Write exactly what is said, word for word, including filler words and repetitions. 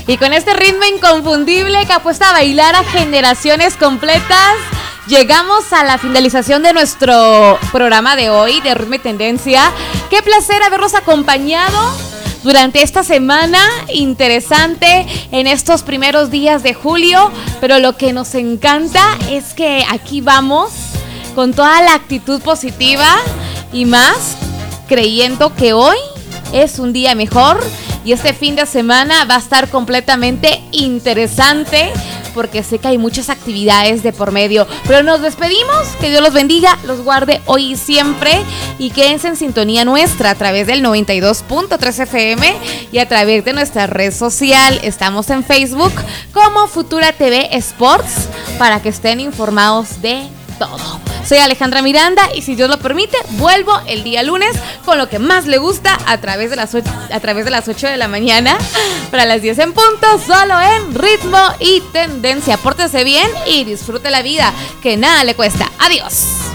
Y con este ritmo inconfundible que ha puesto a bailar a generaciones completas, llegamos a la finalización de nuestro programa de hoy de Ritmo y Tendencia. Qué placer haberlos acompañado durante esta semana interesante en estos primeros días de julio, pero lo que nos encanta es que aquí vamos con toda la actitud positiva y más creyendo que hoy es un día mejor y este fin de semana va a estar completamente interesante porque sé que hay muchas actividades de por medio. Pero nos despedimos, que Dios los bendiga, los guarde hoy y siempre y quédense en sintonía nuestra a través del noventa y dos punto tres F M y a través de nuestra red social. Estamos en Facebook como Futura T V Sports para que estén informados de todo. Soy Alejandra Miranda y si Dios lo permite, vuelvo el día lunes con lo que más le gusta a través de las ocho, a través de las ocho de la mañana para las diez en punto, solo en Ritmo y Tendencia. Pórtese bien y disfrute la vida, que nada le cuesta. Adiós.